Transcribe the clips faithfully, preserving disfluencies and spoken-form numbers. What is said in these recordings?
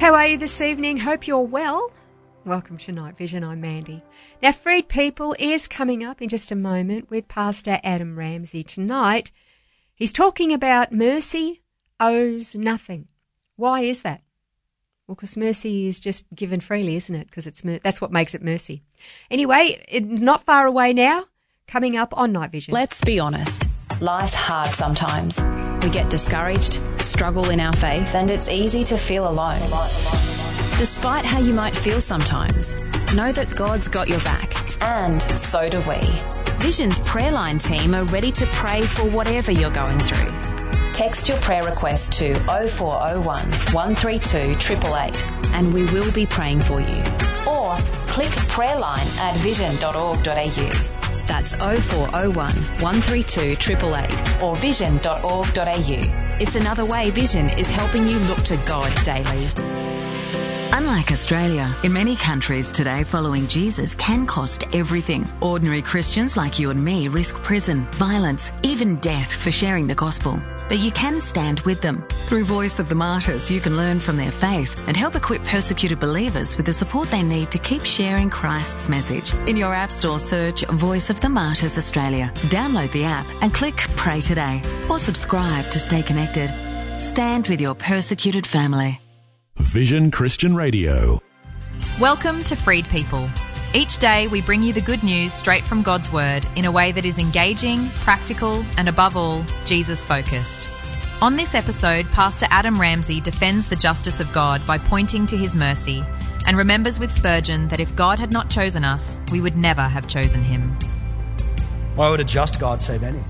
How are you this evening? Hope you're well. Welcome to Night Vision. I'm Mandy. Now, Freed People is coming up in just a moment with Pastor Adam Ramsey tonight. He's talking about mercy owes nothing. Why is that? Well, because mercy is just given freely, isn't it? Because it's mer- that's what makes it mercy. Anyway, it, not far away now, coming up on Night Vision. Let's be honest. Life's hard sometimes. We get discouraged, struggle in our faith, and it's easy to feel alone. Despite how you might feel sometimes, know that God's got your back, and so do we. Vision's prayer line team are ready to pray for whatever you're going through. Text your prayer request to oh four oh one, one three two, eight eight eight and we will be praying for you. Or click prayerline at vision dot org dot a u. That's oh four oh one, one three two, eight eight eight or vision dot org dot a u. It's another way Vision is helping you look to God daily. Unlike Australia, in many countries today, following Jesus can cost everything. Ordinary Christians like you and me risk prison, violence, even death for sharing the gospel. But you can stand with them. Through Voice of the Martyrs, you can learn from their faith and help equip persecuted believers with the support they need to keep sharing Christ's message. In your App Store, search Voice of the Martyrs Australia. Download the app and click Pray Today or subscribe to stay connected. Stand with your persecuted family. Vision Christian Radio. Welcome to Freed People. Each day we bring you the good news straight from God's Word in a way that is engaging, practical, and above all, Jesus-focused. On this episode, Pastor Adam Ramsey defends the justice of God by pointing to his mercy and remembers with Spurgeon that if God had not chosen us, we would never have chosen him. Why would a just God save any?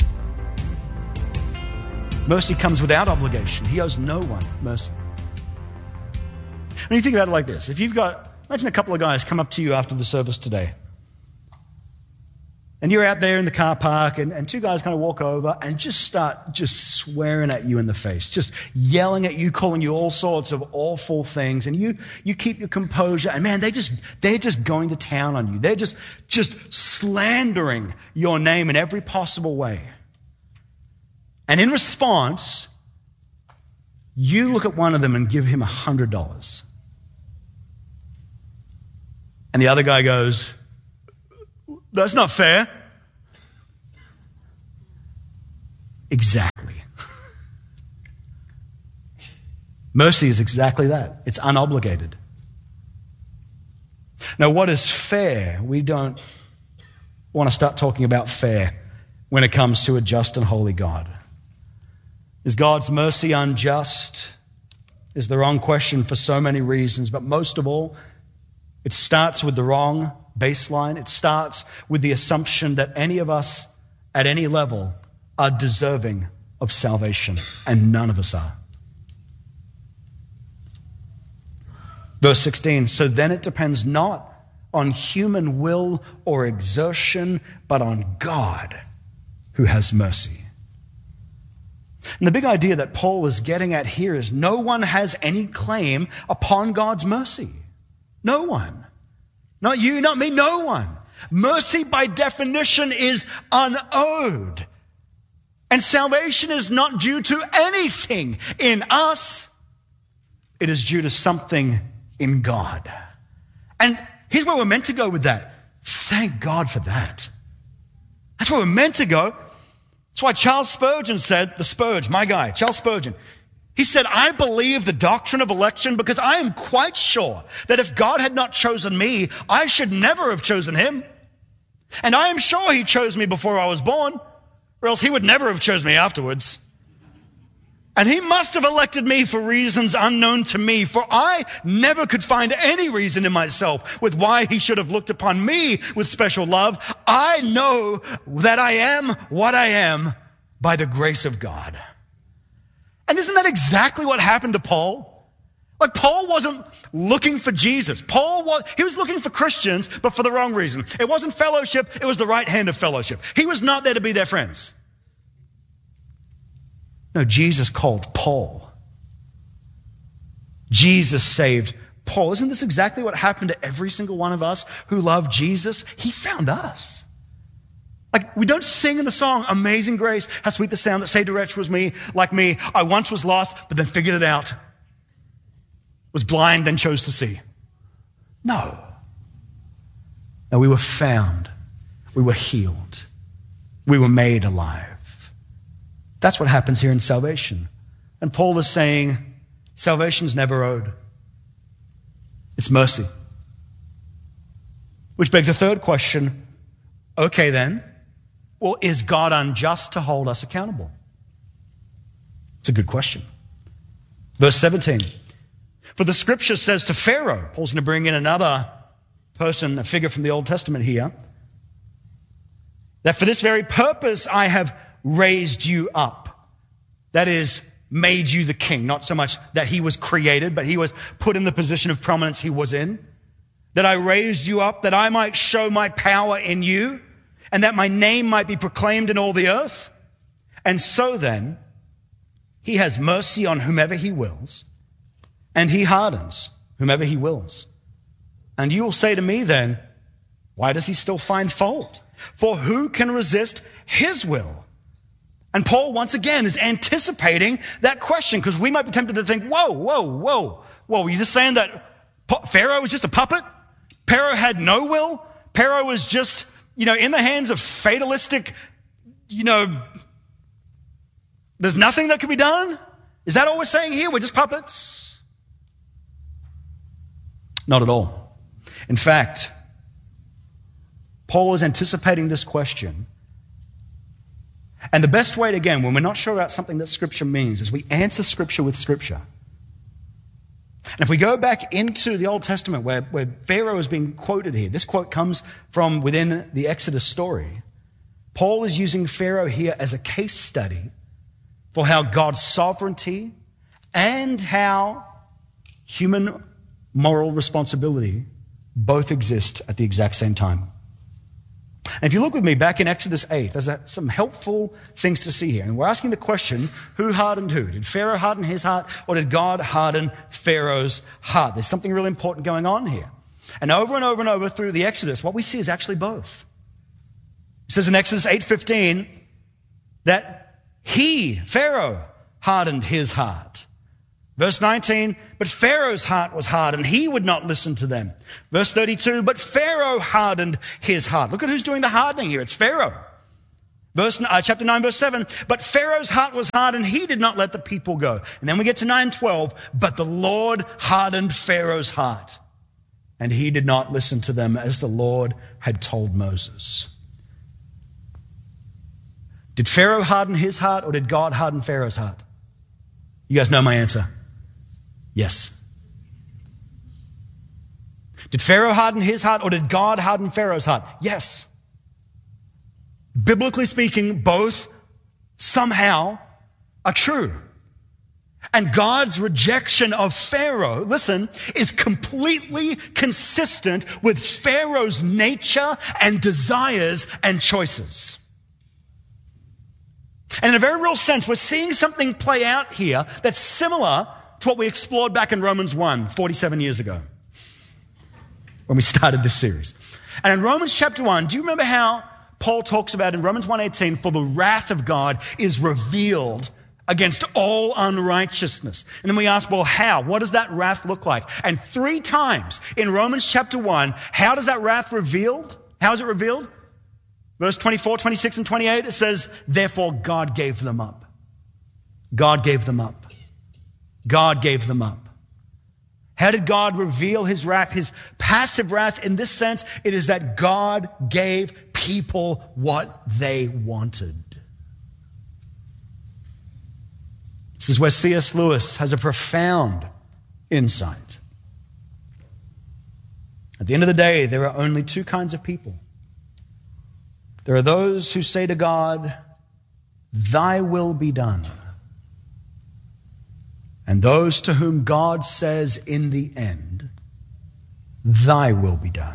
Mercy comes without obligation. He owes no one mercy. When you think about it like this, if you've got, imagine a couple of guys come up to you after the service today. And you're out there in the car park and, and two guys kind of walk over and just start just swearing at you in the face, just yelling at you, calling you all sorts of awful things. And you, you keep your composure and man, they just, they're just going to town on you. They're just, just slandering your name in every possible way. And in response, you look at one of them and give him a hundred dollars. And the other guy goes, that's not fair. Exactly. Mercy is exactly that. It's unobligated. Now, what is fair? We don't want to start talking about fair when it comes to a just and holy God. Is God's mercy unjust? Is the wrong question for so many reasons, but most of all, it starts with the wrong baseline. It starts with the assumption that any of us at any level are deserving of salvation, and none of us are. Verse sixteen, so then it depends not on human will or exertion, but on God who has mercy. And the big idea that Paul is getting at here is no one has any claim upon God's mercy. No one. Not you, not me, no one. Mercy by definition is unowed. And salvation is not due to anything in us. It is due to something in God. And here's where we're meant to go with that. Thank God for that. That's where we're meant to go. That's why Charles Spurgeon said, the Spurge, my guy, Charles Spurgeon, he said, I believe the doctrine of election because I am quite sure that if God had not chosen me, I should never have chosen him. And I am sure he chose me before I was born, or else he would never have chosen me afterwards. And he must have elected me for reasons unknown to me, for I never could find any reason in myself with why he should have looked upon me with special love. I know that I am what I am by the grace of God. And isn't that exactly what happened to Paul? Like Paul wasn't looking for Jesus. Paul was, he was looking for Christians, but for the wrong reason. It wasn't fellowship, it was the right hand of fellowship. He was not there to be their friends. No, Jesus called Paul. Jesus saved Paul. Isn't this exactly what happened to every single one of us who love Jesus? He found us. Like, we don't sing in the song, Amazing Grace, how sweet the sound that saved a wretch was me, like me. I once was lost, but then figured it out. was blind, then chose to see. No. No, we were found. We were healed. We were made alive. That's what happens here in salvation. And Paul is saying, salvation's never owed. It's mercy. Which begs a third question. Okay then, well, is God unjust to hold us accountable? It's a good question. Verse seventeen. For the scripture says to Pharaoh, Paul's going to bring in another person, a figure from the Old Testament here, that for this very purpose I have raised you up. That is, made you the king. Not so much that he was created, but he was put in the position of prominence he was in. That I raised you up, that I might show my power in you, and that my name might be proclaimed in all the earth. And so then, he has mercy on whomever he wills, and he hardens whomever he wills. And you will say to me then, why does he still find fault? For who can resist his will? And Paul, once again, is anticipating that question, because we might be tempted to think, whoa, whoa, whoa, whoa, are you just saying that Pharaoh was just a puppet? Pharaoh had no will? Pharaoh was just, you know, in the hands of fatalistic, you know, there's nothing that could be done? Is that all we're saying here? We're just puppets? Not at all. In fact, Paul is anticipating this question. And the best way, to, again, when we're not sure about something that Scripture means, is we answer Scripture with Scripture. And if we go back into the Old Testament where, where Pharaoh is being quoted here, this quote comes from within the Exodus story. Paul is using Pharaoh here as a case study for how God's sovereignty and how human moral responsibility both exist at the exact same time. And if you look with me back in Exodus eight, there's some helpful things to see here. And we're asking the question, who hardened who? Did Pharaoh harden his heart, or did God harden Pharaoh's heart? There's something really important going on here. And over and over and over through the Exodus, what we see is actually both. It says in Exodus eight fifteen that he, Pharaoh, hardened his heart. Verse nineteen, but Pharaoh's heart was hard and he would not listen to them. Verse thirty-two, but Pharaoh hardened his heart. Look at who's doing the hardening here. It's Pharaoh. Verse, uh, chapter nine, verse seven, but Pharaoh's heart was hard and he did not let the people go. And then we get to nine twelve, but the Lord hardened Pharaoh's heart and he did not listen to them as the Lord had told Moses. Did Pharaoh harden his heart, or did God harden Pharaoh's heart? You guys know my answer. Yes. Did Pharaoh harden his heart, or did God harden Pharaoh's heart? Yes. Biblically speaking, both somehow are true. And God's rejection of Pharaoh, listen, is completely consistent with Pharaoh's nature and desires and choices. And in a very real sense, we're seeing something play out here that's similar to what we explored back in Romans one, forty-seven years ago, when we started this series. And in Romans chapter one, do you remember how Paul talks about in Romans one eighteen, for the wrath of God is revealed against all unrighteousness. And then we ask, well, how? What does that wrath look like? And three times in Romans chapter one, how does that wrath revealed? How is it revealed? Verse twenty-four, twenty-six, and twenty-eight, it says, therefore God gave them up. God gave them up. God gave them up. How did God reveal his wrath, his passive wrath? In this sense, it is that God gave people what they wanted. This is where C S Lewis has a profound insight. At the end of the day, there are only two kinds of people. There are those who say to God, thy will be done. And those to whom God says in the end, thy will be done.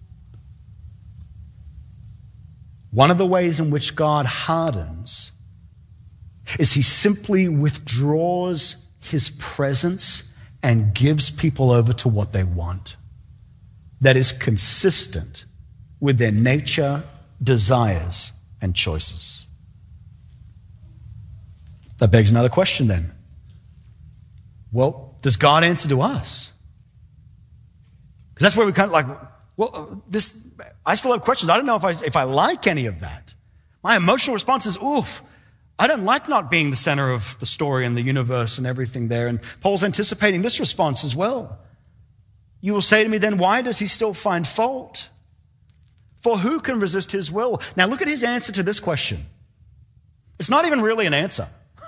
One of the ways in which God hardens is he simply withdraws his presence and gives people over to what they want. That is consistent with their nature, desires, and choices. That begs another question then. Well, does God answer to us? Because that's where we kind of like, well, this, I still have questions. I don't know if I, if I like any of that. My emotional response is, oof, I don't like not being the center of the story and the universe and everything there. And Paul's anticipating this response as well. You will say to me then, why does he still find fault? For who can resist his will? Now look at his answer to this question. It's not even really an answer.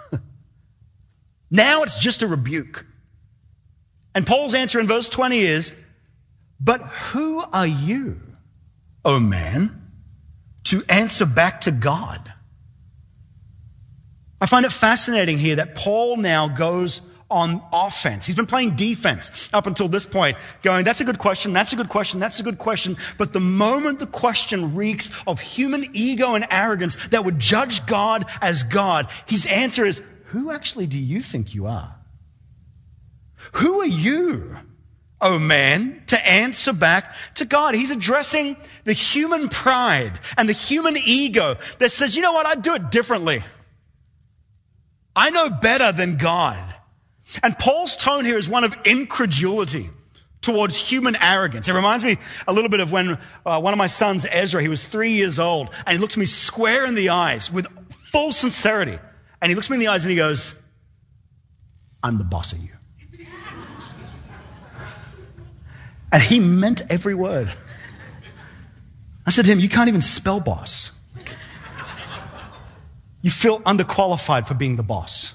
Now it's just a rebuke. And Paul's answer in verse twenty is, but who are you, O man, to answer back to God? I find it fascinating here that Paul now goes on offense. He's been playing defense up until this point, going, that's a good question, that's a good question, that's a good question. But the moment the question reeks of human ego and arrogance that would judge God as God, his answer is, who actually do you think you are? Who are you, oh man, to answer back to God? He's addressing the human pride and the human ego that says, you know what, I'd do it differently. I know better than God. And Paul's tone here is one of incredulity towards human arrogance. It reminds me a little bit of when uh, one of my sons, Ezra, he was three years old, and he looked me square in the eyes with full sincerity. And he looks me in the eyes and he goes, I'm the boss of you. And he meant every word. I said to him, you can't even spell boss. You feel underqualified for being the boss.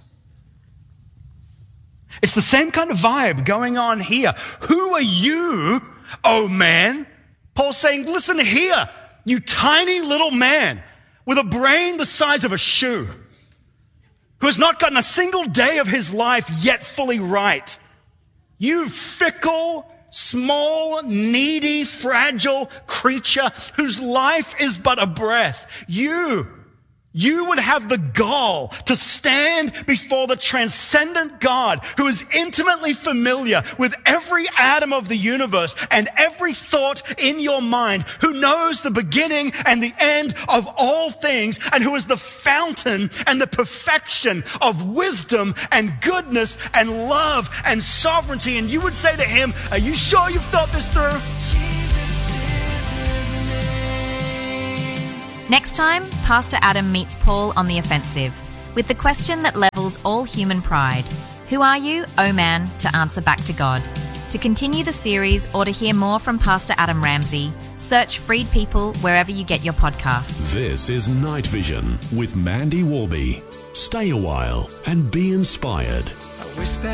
It's the same kind of vibe going on here. Who are you, oh man? Paul's saying, listen here, you tiny little man with a brain the size of a shoe, who has not gotten a single day of his life yet fully right. You fickle, small, needy, fragile creature whose life is but a breath. You, you would have the gall to stand before the transcendent God who is intimately familiar with every atom of the universe and every thought in your mind, who knows the beginning and the end of all things, and who is the fountain and the perfection of wisdom and goodness and love and sovereignty. And you would say to him, are you sure you've thought this through? Next time, Pastor Adam meets Paul on the offensive with the question that levels all human pride. Who are you, oh man, to answer back to God? To continue the series or to hear more from Pastor Adam Ramsey, search Freed People wherever you get your podcasts. This is Night Vision with Mandy Warby. Stay a while and be inspired.